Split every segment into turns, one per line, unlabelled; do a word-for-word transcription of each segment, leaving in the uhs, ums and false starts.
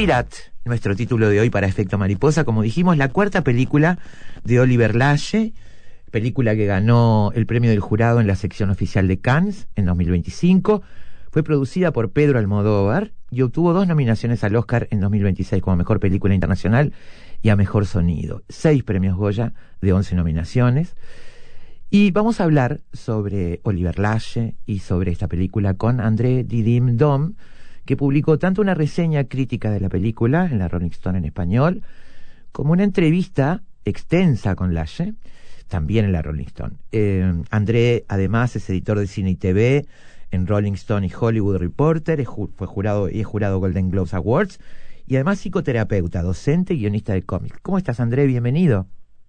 Sirat, nuestro título de hoy para Efecto Mariposa, como dijimos, la cuarta película de Oliver Lache, película que ganó el premio del jurado en la sección oficial de Cannes en dos mil veinticinco, fue producida por Pedro Almodóvar y obtuvo dos nominaciones al Oscar en dos mil veintiséis como Mejor Película Internacional y a Mejor Sonido, seis premios Goya de once nominaciones. Y vamos a hablar sobre Oliver Lache y sobre esta película con André Didim-Dom, que publicó tanto una reseña crítica de la película en la Rolling Stone en español, como una entrevista extensa con Lache, también en la Rolling Stone. Eh, André, además, es editor de cine y T V en Rolling Stone y Hollywood Reporter, es ju- fue jurado y es jurado Golden Globes Awards, y además psicoterapeuta, docente y guionista de cómics. ¿Cómo estás, André? Bienvenido.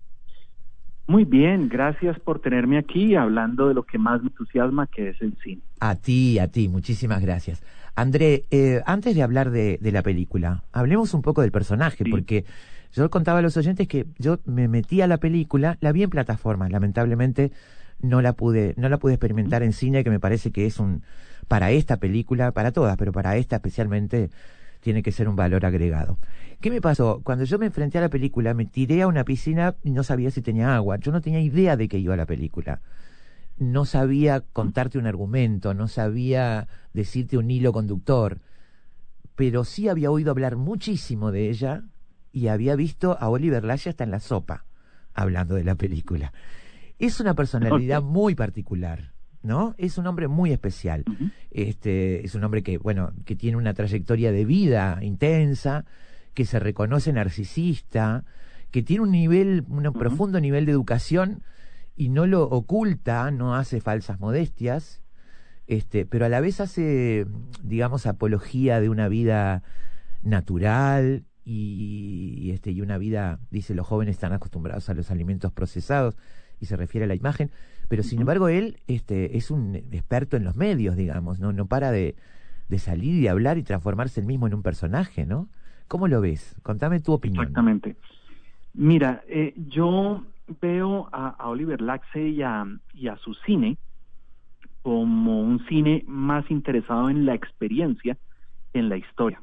Muy bien, gracias por tenerme aquí hablando de lo que más me entusiasma, que es el cine.
A ti, a ti, muchísimas gracias. André, eh, antes de hablar de, de la película, hablemos un poco del personaje,
Sí.
porque yo contaba a los oyentes que yo me metí a la película, la vi en plataformas, lamentablemente no la pude, no la pude experimentar en cine, que me parece que es un, para esta película, para todas, pero para esta especialmente, tiene que ser un valor agregado. ¿Qué me pasó? Cuando yo me enfrenté a la película, me tiré a una piscina y no sabía si tenía agua. Yo no tenía idea de qué iba la película. No sabía contarte un argumento, no sabía decirte un hilo conductor, pero sí había oído hablar muchísimo de ella y había visto a Oliver Lache hasta en la sopa hablando de la película. Es una personalidad
Okay.
muy particular, ¿no? Es un hombre muy especial.
Uh-huh.
Este, es un hombre que, bueno, que tiene una trayectoria de vida intensa, que se reconoce narcisista, que tiene un nivel, un
Uh-huh.
profundo nivel de educación y no lo oculta, no hace falsas modestias, este, pero a la vez hace, digamos, apología de una vida natural y, y este y una vida, dice, los jóvenes están acostumbrados a los alimentos procesados y se refiere a la imagen, pero sin
Uh-huh.
embargo él este es un experto en los medios, digamos, no no para de, de salir y hablar y transformarse él mismo en un personaje, ¿no? ¿Cómo lo ves? Contame tu opinión.
Exactamente. Mira, eh, yo veo a, a Oliver Lache y a, y a su cine como un cine más interesado en la experiencia, en la historia.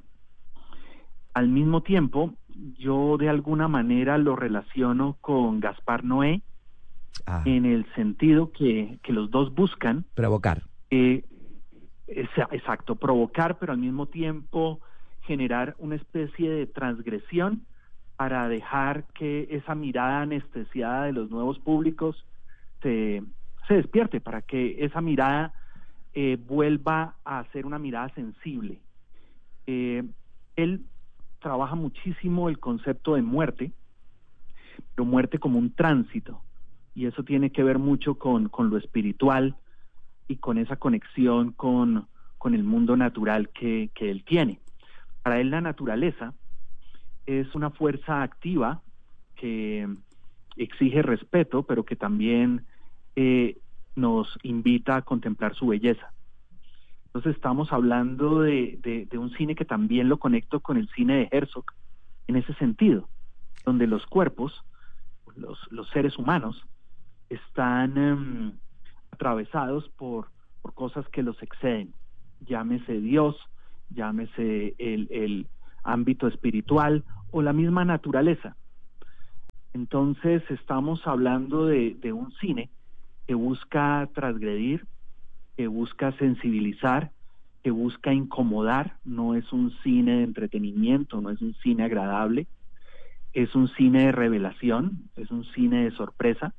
Al mismo tiempo, yo de alguna manera lo relaciono con Gaspar Noé,
Ah,
en el sentido que, que los dos buscan
provocar.
eh, esa- exacto, provocar, pero al mismo tiempo generar una especie de transgresión para dejar que esa mirada anestesiada de los nuevos públicos se, se despierte, para que esa mirada eh, vuelva a ser una mirada sensible. Eh, él trabaja muchísimo el concepto de muerte, pero muerte como un tránsito, y eso tiene que ver mucho con, con lo espiritual y con esa conexión con, con el mundo natural que, que él tiene. Para él la naturaleza es una fuerza activa que exige respeto, pero que también eh, nos invita a contemplar su belleza. Entonces estamos hablando de, de, de un cine que también lo conecto con el cine de Herzog, en ese sentido, donde los cuerpos, los, los seres humanos, están um, atravesados por, por cosas que los exceden, llámese Dios, llámese el, el ámbito espiritual o la misma naturaleza. Entonces estamos hablando de, de un cine que busca transgredir, que busca sensibilizar, que busca incomodar. No es un cine de entretenimiento, no es un cine agradable, es un cine de revelación, es un cine de sorpresa,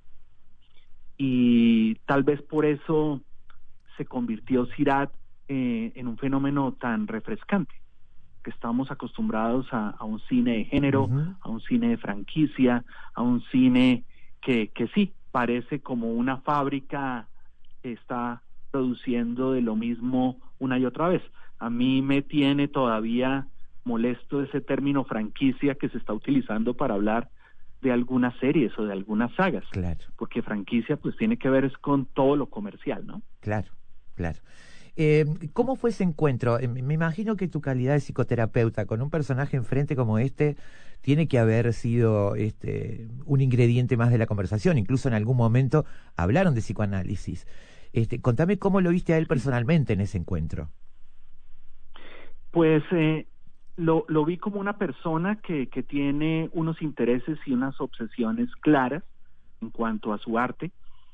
y tal vez por eso se convirtió Sirat eh, en un fenómeno tan refrescante, que estamos acostumbrados a, a un cine de género,
Uh-huh.
a un cine de franquicia, a un cine que, que sí, parece como una fábrica que está produciendo de lo mismo una y otra vez. A mí me tiene todavía molesto ese término franquicia que se está utilizando para hablar de algunas series o de algunas sagas,
Claro,
porque franquicia pues tiene que ver es con todo lo comercial, ¿no?
claro, claro. Eh, ¿Cómo fue ese encuentro? Eh, Me imagino que tu calidad de psicoterapeuta con un personaje enfrente como este tiene que haber sido este, un ingrediente más de la conversación. Incluso en algún momento hablaron de psicoanálisis. Este, contame cómo lo viste a él personalmente en ese encuentro.
Pues eh, lo, lo vi como una persona que, que tiene unos intereses y unas obsesiones claras en cuanto a su arte.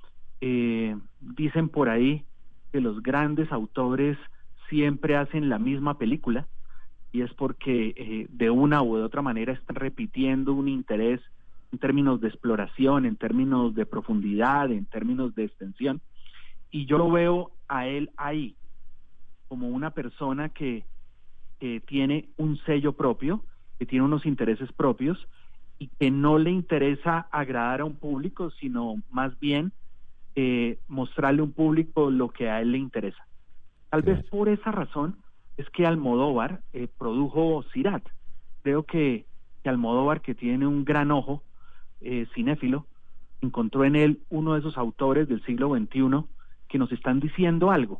Eh, dicen por ahí que los grandes autores siempre hacen la misma película, y es porque eh, de una u de otra manera están repitiendo un interés en términos de exploración, en términos de profundidad, en términos de extensión, y yo lo veo a él ahí, como una persona que, que tiene un sello propio, que tiene unos intereses propios, y que no le interesa agradar a un público, sino más bien eh, mostrarle a un público lo que a él le interesa. Tal vez por esa razón es que Almodóvar eh, produjo Sirat. Creo que, que Almodóvar, que tiene un gran ojo eh, cinéfilo, encontró en él uno de esos autores del siglo veintiuno que nos están diciendo algo.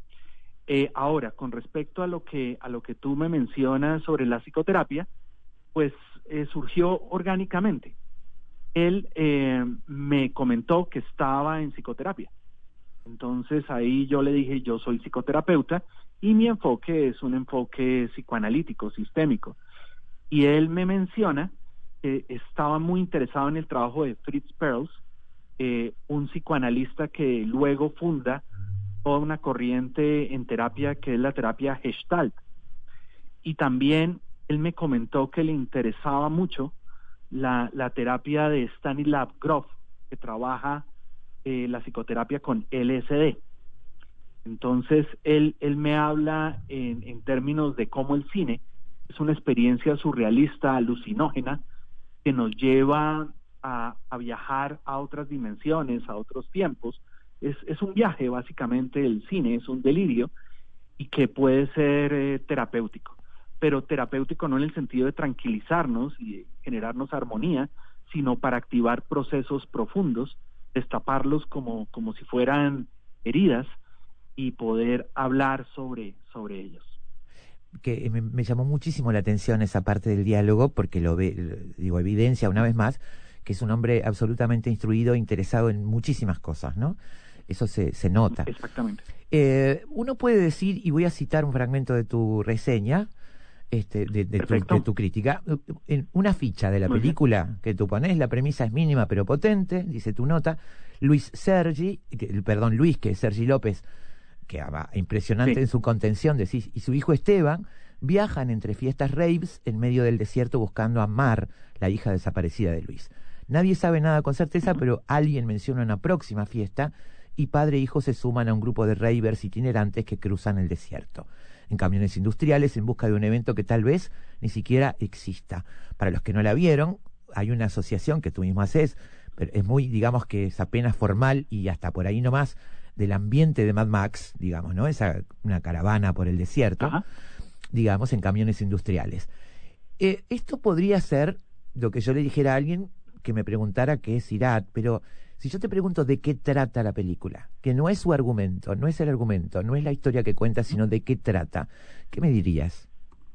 Eh, ahora, con respecto a lo que a lo que tú me mencionas sobre la psicoterapia, pues eh, surgió orgánicamente. Él eh, me comentó que estaba en psicoterapia. Entonces ahí yo le dije, yo soy psicoterapeuta y mi enfoque es un enfoque psicoanalítico, sistémico. Y él me menciona que estaba muy interesado en el trabajo de Fritz Perls, eh, un psicoanalista que luego funda toda una corriente en terapia que es la terapia Gestalt. Y también él me comentó que le interesaba mucho la, la terapia de Stanislav Grof, que trabaja eh, la psicoterapia con L S D. Entonces, él, él me habla en, en términos de cómo el cine es una experiencia surrealista, alucinógena, que nos lleva a, a viajar a otras dimensiones, a otros tiempos. Es, es un viaje, básicamente, el cine, es un delirio, y que puede ser eh, terapéutico. Pero terapéutico no en el sentido de tranquilizarnos y generarnos armonía, sino para activar procesos profundos, destaparlos como, como si fueran heridas y poder hablar sobre, sobre ellos.
Que me, me llamó muchísimo la atención esa parte del diálogo, porque lo ve, digo, evidencia una vez más que es un hombre absolutamente instruido, interesado en muchísimas cosas, ¿no? Eso se, se nota.
Exactamente.
Eh, uno puede decir, y voy a citar un fragmento de tu reseña, este, de, de, tu, de tu crítica, en una ficha de la Muy película bien. Que tú pones, la premisa es mínima pero potente, dice tu nota. Luis Sergi, que, perdón, Luis, que es Sergi López, que va impresionante sí. en su contención, decís, y su hijo Esteban viajan entre fiestas raves en medio del desierto buscando a Mar, la hija desaparecida de Luis. Nadie sabe nada con certeza, pero alguien menciona una próxima fiesta y padre e hijo se suman a un grupo de ravers itinerantes que cruzan el desierto en camiones industriales en busca de un evento que tal vez ni siquiera exista. Para los que no la vieron, hay una asociación que tú mismo haces, pero es muy, digamos que es apenas formal y hasta por ahí nomás, del ambiente de Mad Max, digamos, ¿no? Esa, una caravana por el desierto, Ajá. digamos, en camiones industriales. Eh, esto podría ser lo que yo le dijera a alguien que me preguntara qué es Sirat, pero si yo te pregunto de qué trata la película, que no es su argumento, no es el argumento, no es la historia que cuenta, sino de qué trata, ¿qué me dirías?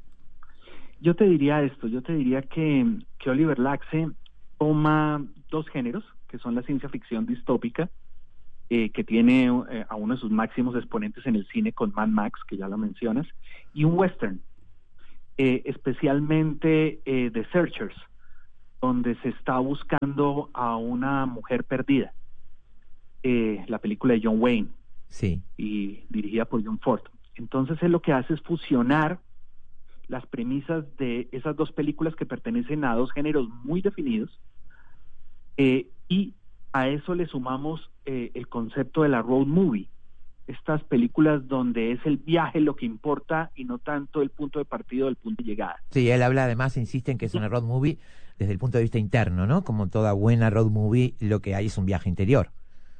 Yo te diría esto, yo te diría que, que Oliver Laxe toma dos géneros, que son la ciencia ficción distópica, eh, que tiene eh, a uno de sus máximos exponentes en el cine con Mad Max, que ya lo mencionas, y un western, eh, especialmente eh, The Searchers, donde se está buscando a una mujer perdida, eh, la película de John Wayne,
sí,
y dirigida por John Ford. Entonces él lo que hace es fusionar las premisas de esas dos películas que pertenecen a dos géneros muy definidos, eh, y a eso le sumamos eh, el concepto de la road movie, estas películas donde es el viaje lo que importa y no tanto el punto de partida o el punto de llegada.
Sí, él habla además, insiste en que es una road movie desde el punto de vista interno, ¿no? Como toda buena road movie, lo que hay es un viaje interior.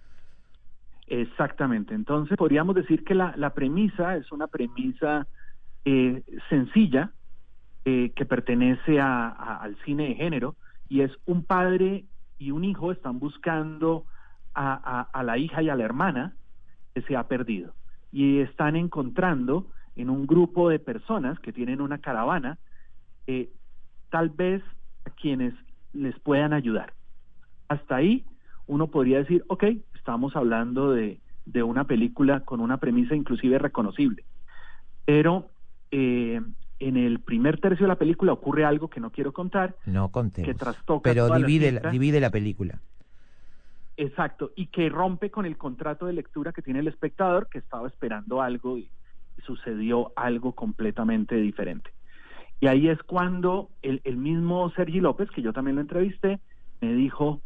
Exactamente. Entonces podríamos decir que la, la premisa es una premisa eh, sencilla, eh, que pertenece a, a, al cine de género, y es un padre y un hijo están buscando a, a, a la hija y a la hermana que se ha perdido, y están encontrando en un grupo de personas que tienen una caravana, eh, tal vez a quienes les puedan ayudar. Hasta ahí uno podría decir, ok, estamos hablando de, de una película con una premisa inclusive reconocible, pero eh, En el primer tercio de la película ocurre algo que no quiero contar,
No contemos,
que trastoca
pero
toda
divide
la
la, divide la película.
Exacto, y que rompe con el contrato de lectura que tiene el espectador, que estaba esperando algo y sucedió algo completamente diferente. Y ahí es cuando el, el mismo Sergi López, que yo también lo entrevisté, me dijo,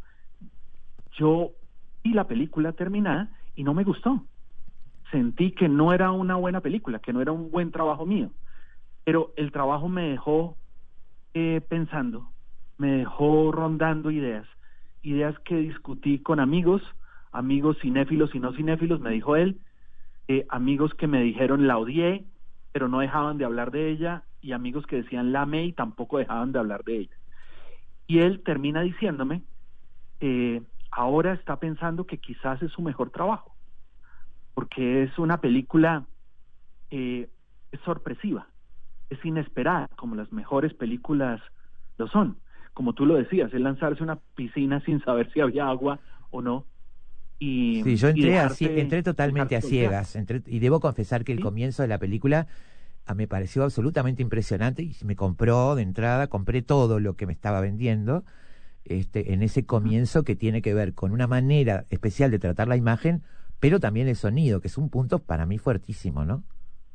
yo vi la película terminada y no me gustó. Sentí que no era una buena película, que no era un buen trabajo mío. Pero el trabajo me dejó eh, pensando, me dejó rondando ideas, ideas que discutí con amigos, amigos cinéfilos y no cinéfilos, me dijo él, eh, amigos que me dijeron la odié, pero no dejaban de hablar de ella, y amigos que decían la amé y tampoco dejaban de hablar de ella. Y él termina diciéndome, eh, ahora está pensando que quizás es su mejor trabajo, porque es una película eh, es sorpresiva, es inesperada, como las mejores películas lo son. Como tú lo decías, es lanzarse a una piscina sin saber si había agua o no. Y,
Sí, yo
y
entré
dejarse,
así, entré totalmente a
dejarse golpear.
ciegas, entré, y debo confesar que el
¿Sí?
comienzo de la película ah, me pareció absolutamente impresionante y me compró de entrada, compré todo lo que me estaba vendiendo este, en ese comienzo que tiene que ver con una manera especial de tratar la imagen, pero también el sonido, que es un punto para mí fuertísimo, ¿no?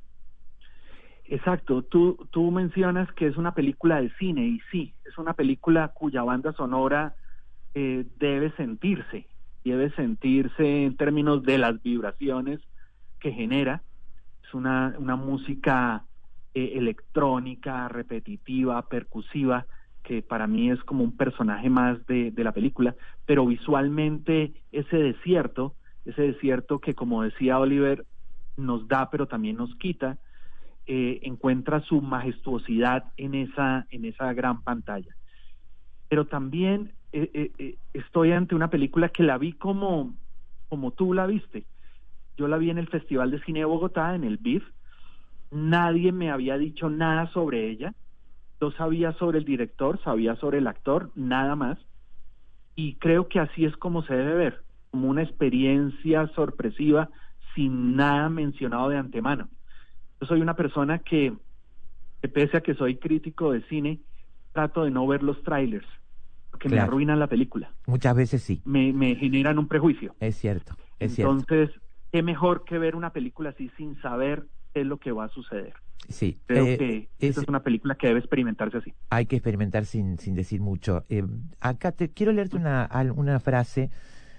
Exacto, tú, tú mencionas que es una película de cine, y sí, es una película cuya banda sonora eh, debe sentirse, debe sentirse en términos de las vibraciones que genera. Es una, una música eh, electrónica, repetitiva, percusiva, que para mí es como un personaje más de, de la película, pero visualmente ese desierto, ese desierto que, como decía Oliver, nos da pero también nos quita, eh, encuentra su majestuosidad en esa, en esa gran pantalla. Pero también eh, eh, eh, estoy ante una película que la vi como, como tú la viste. Yo la vi en el Festival de Cine de Bogotá, en el B I F. Nadie me había dicho nada sobre ella. Yo sabía sobre el director, sabía sobre el actor, nada más. Y creo que así es como se debe ver, como una experiencia sorpresiva, sin nada mencionado de antemano. Yo soy una persona que, que pese a que soy crítico de cine, trato de no ver los trailers, porque
Claro.
me arruinan la película.
Muchas veces sí.
Me, me generan un prejuicio.
Es cierto, es cierto.
Entonces, qué mejor que ver una película así sin saber qué es lo que va a suceder.
Sí.
Creo
eh,
que
es,
esta es una película que debe experimentarse así.
Hay que experimentar sin, sin decir mucho. Eh, acá te quiero leerte una, una frase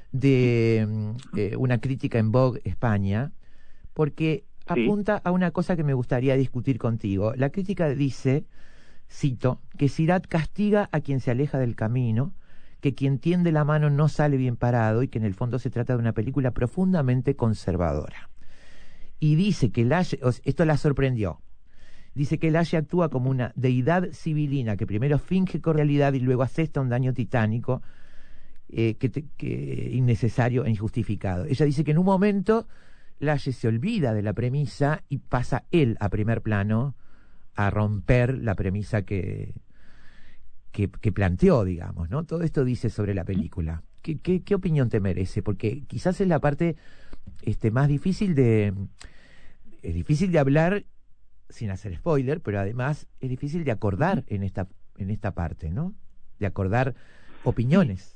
de eh, una crítica en Vogue España, porque
Sí.
apunta a una cosa que me gustaría discutir contigo. La crítica dice, cito, que Sirat castiga a quien se aleja del camino, que quien tiende la mano no sale bien parado y que en el fondo se trata de una película profundamente conservadora. Y dice que Laje, esto la sorprendió, dice que Laje actúa como una deidad civilina que primero finge cordialidad y luego asesta un daño titánico eh, que, te, que innecesario e injustificado. Ella dice que en un momento Laje se olvida de la premisa y pasa él a primer plano a romper la premisa que, que, que planteó, digamos, ¿no? Todo esto dice sobre la película. ¿Qué, qué, qué opinión te merece? Porque quizás es la parte este, más difícil de... Es difícil de hablar sin hacer spoiler, pero además es difícil de acordar en esta, en esta parte, ¿no? De acordar opiniones.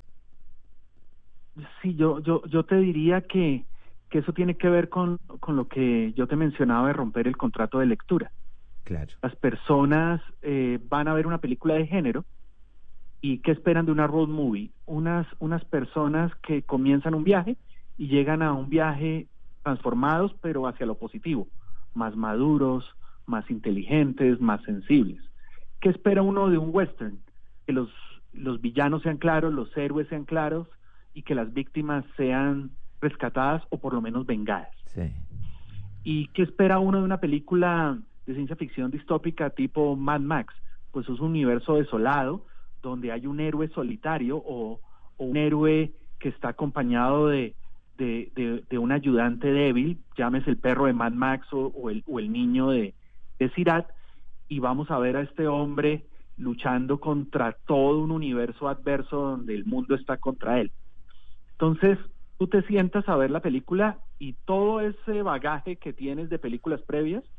Sí, yo, yo, yo te diría que, que eso tiene que ver con, con lo que yo te mencionaba de romper el contrato de lectura.
Claro.
Las personas eh, van a ver una película de género y ¿qué esperan de una road movie? Unas, unas personas que comienzan un viaje y llegan a un viaje transformados, pero hacia lo positivo, más maduros, más inteligentes, más sensibles. ¿Qué espera uno de un western? Que los, los villanos sean claros, los héroes sean claros y que las víctimas sean rescatadas o por lo menos vengadas.
Sí.
¿Y qué espera uno de una película de ciencia ficción distópica tipo Mad Max? Pues es un universo desolado donde hay un héroe solitario o, o un héroe que está acompañado de, de, de, de un ayudante débil, llámese el perro de Mad Max o, o, el, o el niño de, de Sirat, y vamos a ver a este hombre luchando contra todo un universo adverso donde el mundo está contra él. Entonces, tú te sientas a ver la película y todo ese bagaje que tienes de películas previas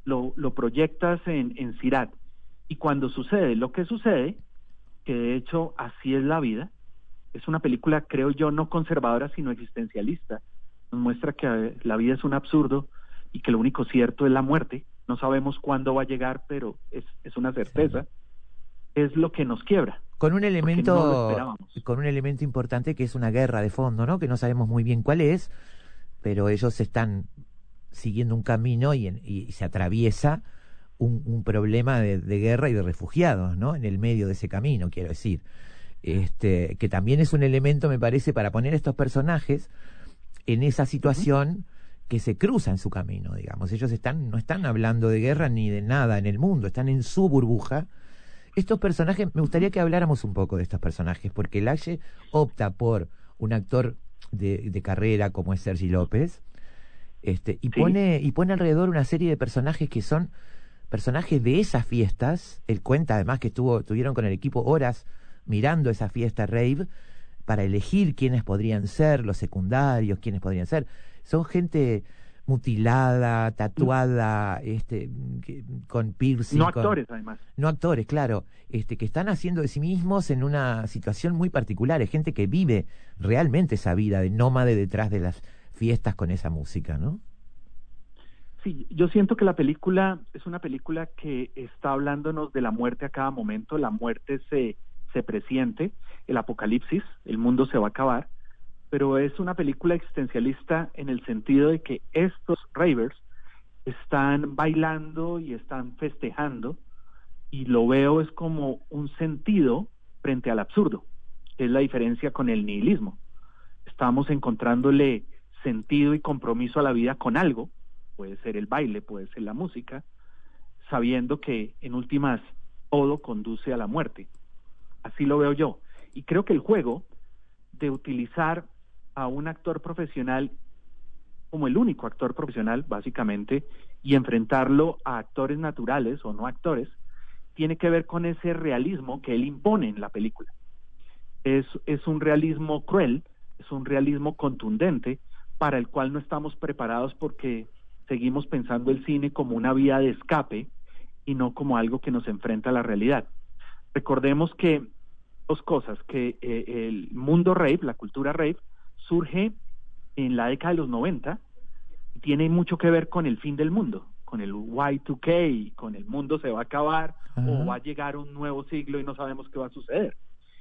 lo, lo proyectas en, en Sirat, y cuando sucede lo que sucede, que de hecho así es la vida, es una película, creo yo, no conservadora, sino existencialista. Nos muestra que eh, la vida es un absurdo y que lo único cierto es la muerte. No sabemos cuándo va a llegar, pero es, es una certeza. Sí. Es lo que nos quiebra.
Con un elemento, no lo esperábamos. Con un elemento importante que es una guerra de fondo, ¿no? Que no sabemos muy bien cuál es, pero ellos están siguiendo un camino y, en, y se atraviesa un, un problema de, de guerra y de refugiados, ¿no? En el medio de ese camino, quiero decir. Este, que también es un elemento, me parece, para poner a estos personajes en esa situación uh-huh. que se cruza en su camino, digamos. Ellos están, no están hablando de guerra ni de nada en el mundo, están en su burbuja. Estos personajes, me gustaría que habláramos un poco de estos personajes, porque Laye opta por un actor de, de carrera como es Sergi López, este, y sí. pone, y pone alrededor una serie de personajes que son personajes de esas fiestas. Él cuenta además que estuvo, estuvieron con el equipo horas mirando esa fiesta rave para elegir quiénes podrían ser los secundarios, quiénes podrían ser. Son gente mutilada, tatuada, este, que, con piercing.
No actores,
con,
además.
No actores, claro, este, que están haciendo de sí mismos en una situación muy particular. Es gente que vive realmente esa vida de nómade detrás de las fiestas con esa música, ¿no?
Sí, yo siento que la película es una película que está hablándonos de la muerte a cada momento. La muerte se, se presiente, el apocalipsis, el mundo se va a acabar, pero es una película existencialista en el sentido de que estos ravers están bailando y están festejando, y lo veo es como un sentido frente al absurdo, que es la diferencia con el nihilismo. Estamos encontrándole sentido y compromiso a la vida con algo, puede ser el baile, puede ser la música, sabiendo que en últimas todo conduce a la muerte. Así lo veo yo. Y creo que el juego de utilizar a un actor profesional como el único actor profesional, básicamente, y enfrentarlo a actores naturales o no actores, tiene que ver con ese realismo que él impone en la película. Es, es un realismo cruel, es un realismo contundente, para el cual no estamos preparados porque seguimos pensando el cine como una vía de escape y no como algo que nos enfrenta a la realidad. Recordemos que dos cosas, que eh, el mundo rave, la cultura rave, surge en la década de los noventa y tiene mucho que ver con el fin del mundo, con el Y dos K, con el mundo se va a acabar uh-huh. o va a llegar un nuevo siglo y no sabemos qué va a suceder.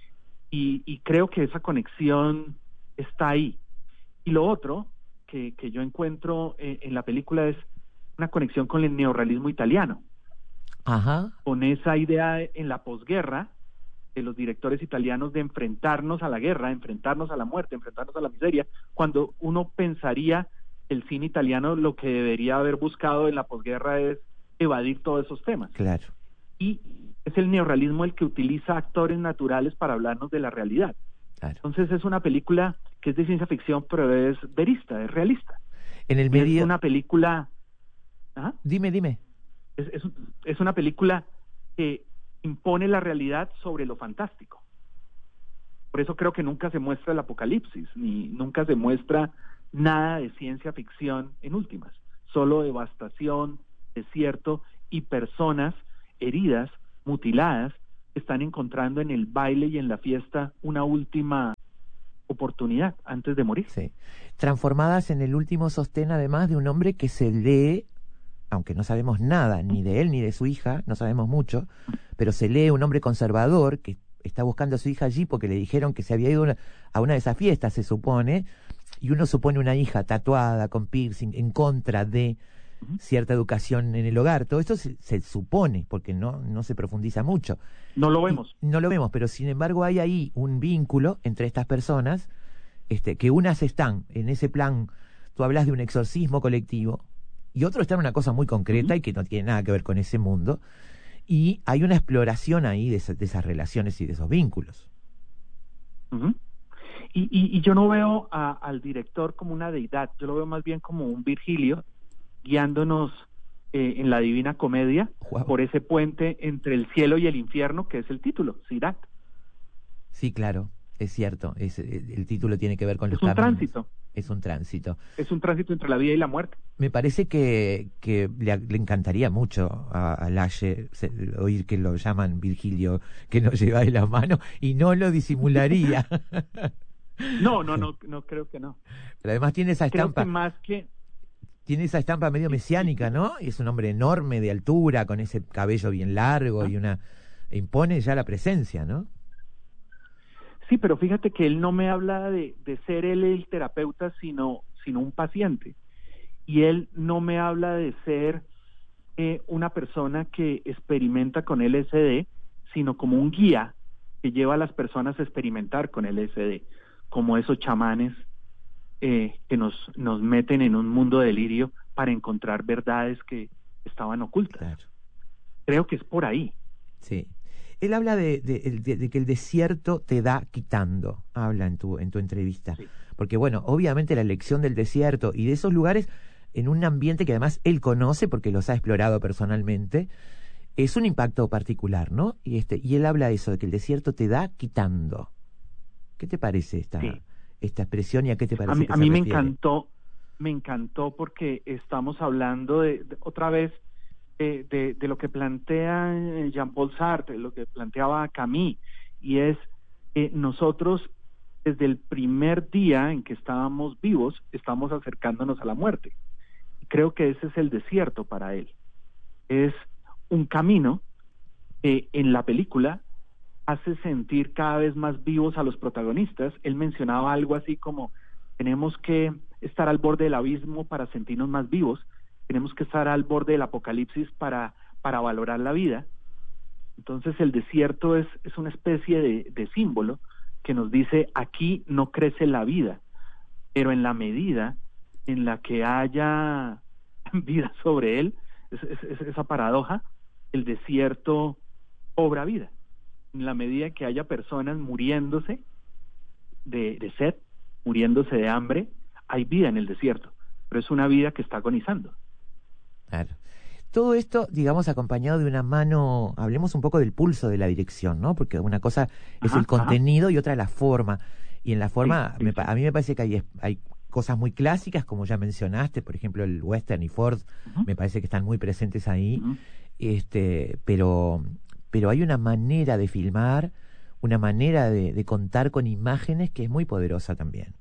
Y, y creo que esa conexión está ahí. Y lo otro que, que yo encuentro en, en la película es una conexión con el neorrealismo italiano.
Ajá.
Con esa idea en la posguerra de los directores italianos de enfrentarnos a la guerra, enfrentarnos a la muerte, enfrentarnos a la miseria, cuando uno pensaría el cine italiano lo que debería haber buscado en la posguerra es evadir todos esos temas.
Claro.
Y es el neorrealismo el que utiliza actores naturales para hablarnos de la realidad. Claro. Entonces es una película que es de ciencia ficción, pero es verista, es realista.
En el medio...
Es una película... ¿Ah?
Dime, dime.
Es, es, es una película que impone la realidad sobre lo fantástico. Por eso creo que nunca se muestra el apocalipsis, ni nunca se muestra nada de ciencia ficción en últimas. Solo devastación, desierto y personas heridas, mutiladas, están encontrando en el baile y en la fiesta una última oportunidad antes de morir.
Sí. Transformadas en el último sostén, además, de un hombre que se lee, aunque no sabemos nada, ni de él ni de su hija, no sabemos mucho, pero se lee un hombre conservador que está buscando a su hija allí porque le dijeron que se había ido una, a una de esas fiestas, se supone, y uno supone una hija tatuada, con piercing, en contra de cierta educación en el hogar. Todo esto se, se supone, porque no, no se profundiza mucho.
No lo vemos.
Y no lo vemos, pero sin embargo hay ahí un vínculo entre estas personas, este, que unas están en ese plan, tú hablas de un exorcismo colectivo, y otro está en una cosa muy concreta uh-huh. y que no tiene nada que ver con ese mundo, y hay una exploración ahí de, esa, de esas relaciones y de esos vínculos.
Uh-huh. Y, y, y yo no veo a, al director como una deidad, yo lo veo más bien como un Virgilio, guiándonos eh, en la Divina Comedia, wow. por ese puente entre el cielo y el infierno, que es el título, Sirat.
Sí, claro. es cierto, es, el título tiene que ver con
es
los
un
caminos.
tránsito.
Es un tránsito.
Es un tránsito entre la vida y la muerte.
Me parece que, que le, le encantaría mucho a, a Laje se, oír que lo llaman Virgilio, que nos lleva de la mano, y no lo disimularía.
No, no, no, no creo que no.
Pero además tiene esa
Creo
estampa.
que más que...
Tiene esa estampa medio mesiánica, ¿no? Es un hombre enorme de altura, con ese cabello bien largo, ¿ah? Y una... impone ya la presencia, ¿no?
Sí, pero fíjate que él no me habla de, de ser él el terapeuta, sino, sino un paciente. Y él no me habla de ser eh, una persona que experimenta con L S D, sino como un guía que lleva a las personas a experimentar con L S D, como esos chamanes eh, que nos, nos meten en un mundo de delirio para encontrar verdades que estaban ocultas.
Claro.
Creo que es por ahí.
Sí. Él habla de, de, de, de que el desierto te da quitando, habla en tu, en tu entrevista.
Sí.
Porque bueno, obviamente la elección del desierto y de esos lugares en un ambiente que además él conoce porque los ha explorado personalmente, es un impacto particular, ¿no? Y este y él habla de eso, de que el desierto te da quitando. ¿Qué te parece esta, sí. esta expresión y a qué te parece
a mí,
que
a
se
mí me
refiere?
encantó, me encantó porque estamos hablando de, de otra vez de, de, de lo que plantea Jean-Paul Sartre, lo que planteaba Camus, y es eh, nosotros desde el primer día en que estábamos vivos estamos acercándonos a la muerte. Creo que ese es el desierto para él. Es un camino que en la película hace sentir cada vez más vivos a los protagonistas. Él mencionaba algo así como, tenemos que estar al borde del abismo para sentirnos más vivos, tenemos que estar al borde del apocalipsis para, para valorar la vida. Entonces el desierto es, es una especie de, de símbolo que nos dice, aquí no crece la vida, pero en la medida en la que haya vida sobre él, es, es, es esa paradoja, el desierto cobra vida. En la medida que haya personas muriéndose de, de sed, muriéndose de hambre, hay vida en el desierto, pero es una vida que está agonizando.
Claro. Todo esto, digamos, acompañado de una mano, hablemos un poco del pulso de la dirección, ¿no? Porque una cosa es
ajá,
el contenido
ajá.
y otra la forma. Y en la forma,
sí,
me,
sí, sí.
a mí me parece que hay, hay cosas muy clásicas, como ya mencionaste, por ejemplo, el western y Ford, uh-huh. me parece que están muy presentes ahí, uh-huh. este, pero, pero hay una manera de filmar, una manera de, de contar con imágenes que es muy poderosa también.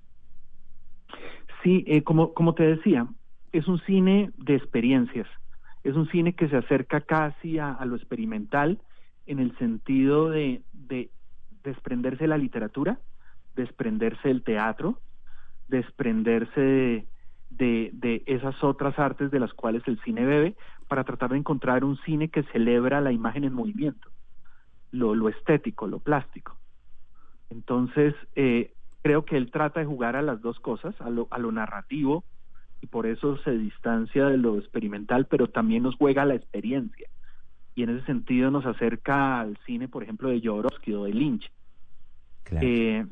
Sí, eh, como, como te decía, es un cine de experiencias, es un cine que se acerca casi a, a lo experimental en el sentido de, de desprenderse de la literatura, desprenderse del teatro, desprenderse de, de, de esas otras artes de las cuales el cine bebe, para tratar de encontrar un cine que celebra la imagen en movimiento, lo, lo estético, lo plástico. Entonces, eh, creo que él trata de jugar a las dos cosas, a lo, a lo narrativo, y por eso se distancia de lo experimental, pero también nos juega a la experiencia. Y en ese sentido nos acerca al cine, por ejemplo, de Jodorowsky o de Lynch.
Claro.
Eh,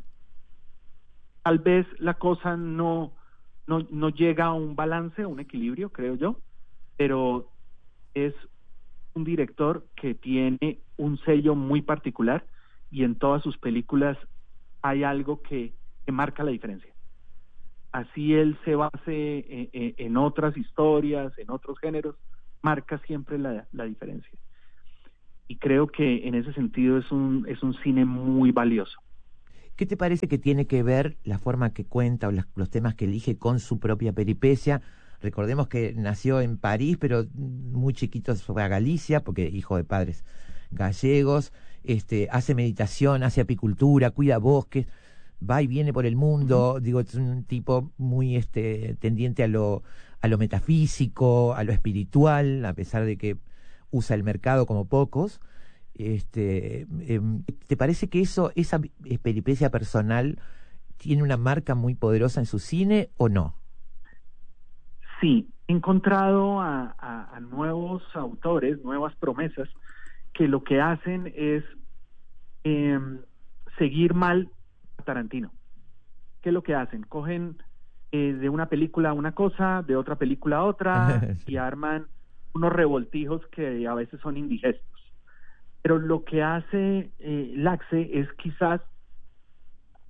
tal vez la cosa no, no, no llega a un balance, a un equilibrio, creo yo, pero es un director que tiene un sello muy particular y en todas sus películas hay algo que, que marca la diferencia. Así él se base en, en, en otras historias, en otros géneros, marca siempre la, la diferencia. Y creo que en ese sentido es un, es un cine muy valioso.
¿Qué te parece que tiene que ver la forma que cuenta o las, los temas que elige con su propia peripecia? Recordemos que nació en París, pero muy chiquito fue a Galicia, porque hijo de padres gallegos, este, hace meditación, hace apicultura, cuida bosques, va y viene por el mundo, uh-huh. digo, es un tipo muy este tendiente a lo, a lo metafísico, a lo espiritual, a pesar de que usa el mercado como pocos. Este, eh, ¿te parece que eso, esa peripecia personal tiene una marca muy poderosa en su cine o no?
Sí, he encontrado a, a, a nuevos autores, nuevas promesas, que lo que hacen es eh, seguir mal a Tarantino. ¿Qué es lo que hacen? Cogen eh, de una película una cosa, de otra película otra, sí. y arman unos revoltijos que a veces son indigestos. Pero lo que hace eh, Laxe es quizás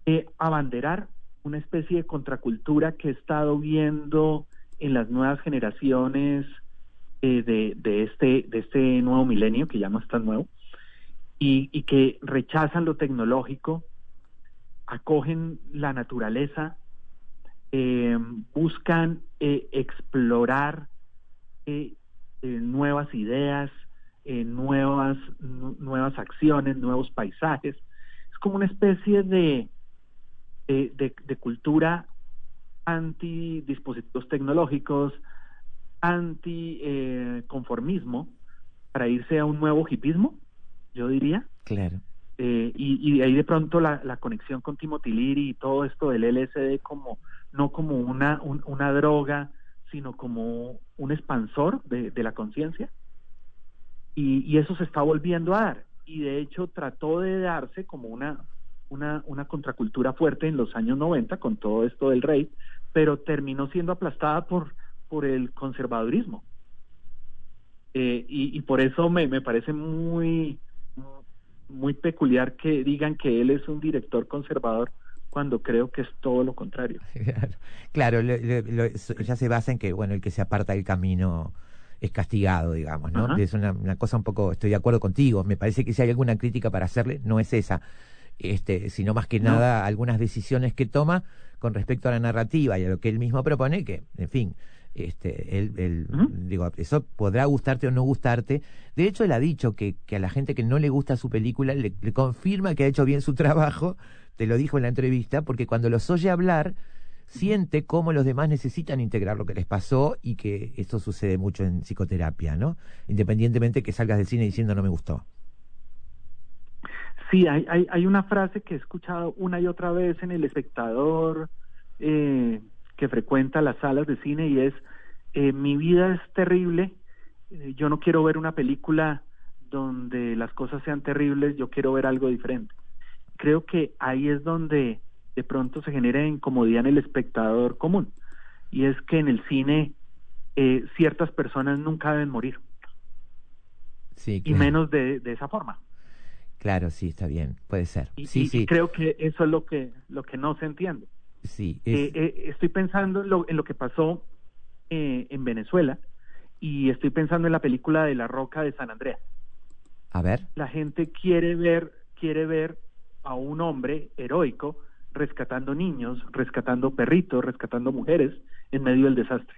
eh, abanderar una especie de contracultura que he estado viendo en las nuevas generaciones eh, de, de, este, de este nuevo milenio, que ya no es tan nuevo, y, y que rechazan lo tecnológico, acogen la naturaleza, eh, buscan eh, explorar eh, eh, nuevas ideas, eh, nuevas, nu- nuevas acciones, nuevos paisajes. Es como una especie de, de, de, de cultura anti dispositivos tecnológicos, anti eh, conformismo, para irse a un nuevo hipismo, yo diría.
Claro.
Eh, y, y de ahí de pronto la, la conexión con Timothy Leary y todo esto del L S D como no como una, un, una droga, sino como un expansor de, de la conciencia. Y, y eso se está volviendo a dar. Y de hecho trató de darse como una, una, una contracultura fuerte en los años noventa con todo esto del rave, pero terminó siendo aplastada por, por el conservadurismo. Eh, y, y por eso me, me parece muy, muy peculiar que digan que él es un director conservador cuando creo que es todo lo contrario.
Claro, claro lo, lo, lo, ya se basa en que, bueno, el que se aparta del camino es castigado, digamos, ¿no?
Ajá.
Es una, una cosa un poco, estoy de acuerdo contigo, me parece que si hay alguna crítica para hacerle, no es esa, este, sino más que
No.
nada algunas decisiones que toma con respecto a la narrativa y a lo que él mismo propone, que, en fin, este, él, él
Uh-huh.
digo, eso podrá gustarte o no gustarte. De hecho, él ha dicho que, que a la gente que no le gusta su película le, le confirma que ha hecho bien su trabajo, te lo dijo en la entrevista, porque cuando los oye hablar, siente cómo los demás necesitan integrar lo que les pasó y que esto sucede mucho en psicoterapia, ¿no? Independientemente que salgas del cine diciendo no me gustó.
Sí, hay, hay, hay una frase que he escuchado una y otra vez en el espectador eh, que frecuenta las salas de cine y es, eh, mi vida es terrible, eh, yo no quiero ver una película donde las cosas sean terribles, yo quiero ver algo diferente. Creo que ahí es donde de pronto se genera incomodidad en el espectador común, y es que en el cine eh, ciertas personas nunca deben morir,
Sí,
y
claro.
menos de, de esa forma.
Claro, sí, está bien, puede ser.
Y,
Sí,
y,
sí,
y creo que eso es lo que lo que no se entiende.
sí. Es...
Eh, eh, estoy pensando en lo, en lo que pasó eh, en Venezuela, y estoy pensando en la película de La Roca de San Andreas.
A ver.
La gente quiere ver quiere ver a un hombre heroico rescatando niños, rescatando perritos, rescatando mujeres en medio del desastre.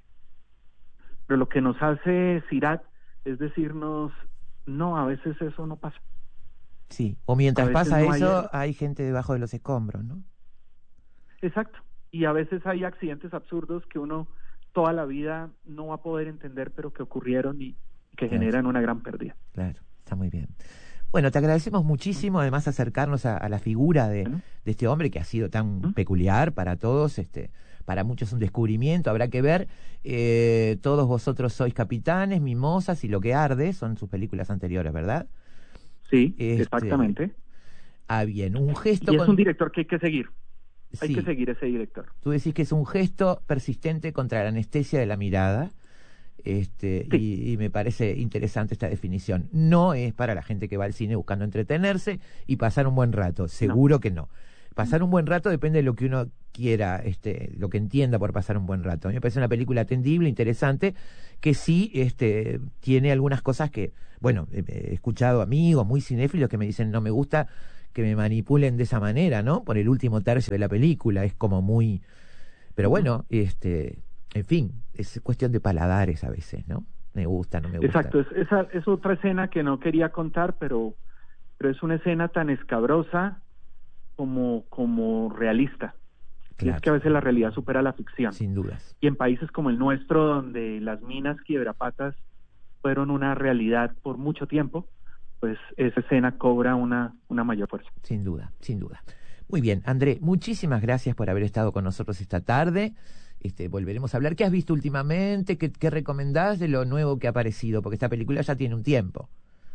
Pero lo que nos hace Sirat es decirnos, no, a veces eso no pasa.
Sí, o mientras
A veces
pasa
no hay
eso,
héroe.
hay gente debajo de los escombros, ¿no?
Exacto. Y a veces hay accidentes absurdos que uno toda la vida no va a poder entender, pero que ocurrieron y que
Claro.
generan una gran pérdida.
Claro, está muy bien. Bueno, te agradecemos muchísimo, además, acercarnos a, a la figura de,
Bueno.
de este hombre que ha sido tan
¿Mm?
peculiar para todos, este, para muchos un descubrimiento, habrá que ver. Eh, todos vosotros sois capitanes, mimosas y Lo que arde, son sus películas anteriores, ¿verdad?
Sí,
Este,
exactamente.
Ah, bien, un gesto
Y es
con...
un director que hay que seguir. Hay
Sí,
que seguir ese director.
tú decís que es un gesto persistente contra la anestesia de la mirada. Este,
Sí.
y, y me parece interesante esta definición. No es para la gente que va al cine buscando entretenerse y pasar un buen rato, seguro
No.
que no. Pasar un buen rato depende de lo que uno quiera, este, lo que entienda por pasar un buen rato. A mí me parece una película atendible, interesante, que sí este, tiene algunas cosas que, bueno, he, he escuchado amigos muy cinéfilos que me dicen no me gusta que me manipulen de esa manera, ¿no? Por el último tercio de la película, es como muy... Pero bueno, este... En fin, es cuestión de paladares a veces, ¿no? Me gusta, no me gusta.
Exacto, es, esa es otra escena que no quería contar, pero, pero es una escena tan escabrosa como, como realista.
Claro.
Y es que a veces la realidad supera la ficción.
Sin dudas.
Y en países como el nuestro, donde las minas quiebrapatas fueron una realidad por mucho tiempo, pues esa escena cobra una, una mayor fuerza.
Sin duda, sin duda. Muy bien, André, muchísimas gracias por haber estado con nosotros esta tarde. Este, volveremos a hablar. ¿Qué has visto últimamente? ¿Qué, qué recomendás de lo nuevo que ha aparecido? Porque esta película ya tiene un tiempo.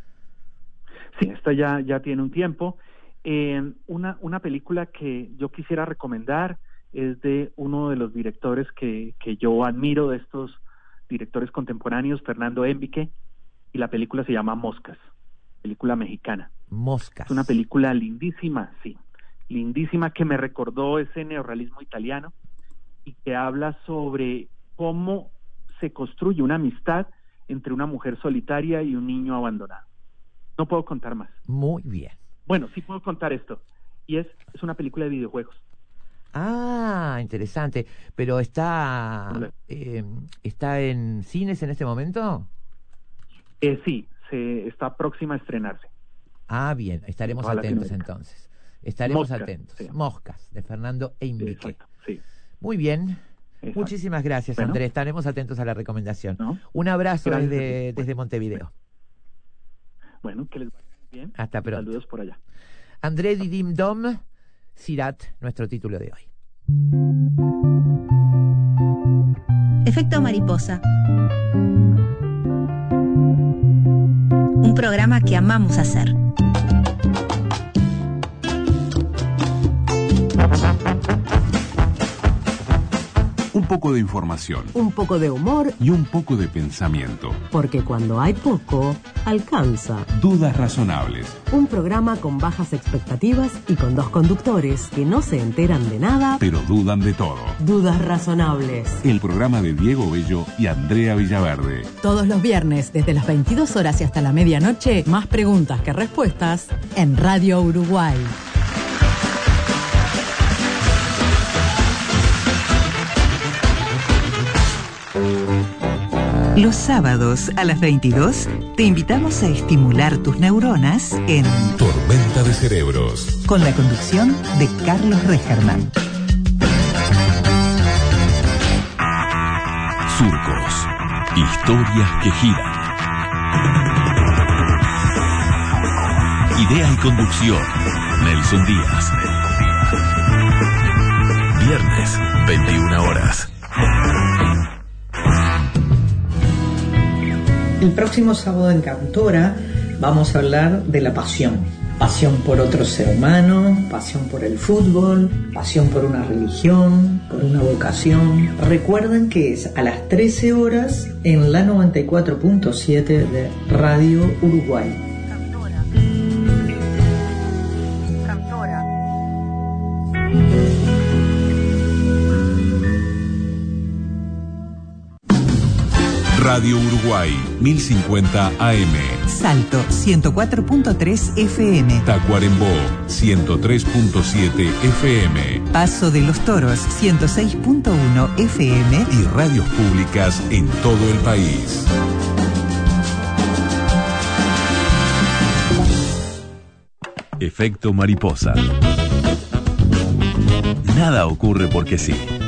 Sí, esta ya, ya tiene un tiempo. Eh, una, una película que yo quisiera recomendar es de uno de los directores que, que yo admiro, de estos directores contemporáneos, Fernando Enrique, y la película se llama Moscas, película mexicana.
Moscas.
Es una película lindísima, sí, lindísima que me recordó ese neorrealismo italiano y que habla sobre cómo se construye una amistad entre una mujer solitaria y un niño abandonado. No puedo contar más.
Muy bien.
Bueno, sí puedo contar esto. Y es, es una película de videojuegos.
Ah, interesante. Pero está, eh, ¿está en cines en este momento?
Eh, sí, se está próxima a estrenarse.
Ah, bien, estaremos atentos entonces. Estaremos Moscas, atentos. Sí. Moscas, de Fernando Einbicke.
Exacto, sí.
Muy bien. Exacto. Muchísimas gracias, bueno. Andrés. Estaremos atentos a la recomendación. ¿No? Un abrazo desde, desde Montevideo.
Bueno, que les vaya bien.
Hasta pronto.
Saludos por allá.
André Didim Dom, Sirat, nuestro título de hoy.
Efecto mariposa. Un programa que amamos hacer.
Un poco de información.
Un poco de humor.
Y un poco de pensamiento.
Porque cuando hay poco, alcanza.
Dudas razonables.
Un programa con bajas expectativas y con dos conductores que no se enteran de nada,
pero dudan de todo.
Dudas razonables.
El programa de Diego Bello y Andrea Villaverde.
Todos los viernes, desde las veintidós horas y hasta la medianoche, más preguntas que respuestas en Radio Uruguay.
Los sábados a las veintidós te invitamos a estimular tus neuronas en
Tormenta de Cerebros,
con la conducción de Carlos Regerman.
Surcos, historias que giran. Idea y conducción, Nelson Díaz. Viernes, veintiuna horas.
El próximo sábado en Cantora vamos a hablar de la pasión. Pasión por otro ser humano, pasión por el fútbol, pasión por una religión, por una vocación. Recuerden que es a las trece horas en la noventa y cuatro punto siete de Radio Uruguay.
Cantora. Cantora.
Radio Uruguay, mil cincuenta A M.
Salto, ciento cuatro punto tres F M.
Tacuarembó, ciento tres punto siete F M.
Paso de los Toros, ciento seis punto uno F M.
Y radios públicas en todo el país. Efecto mariposa. Nada ocurre porque sí.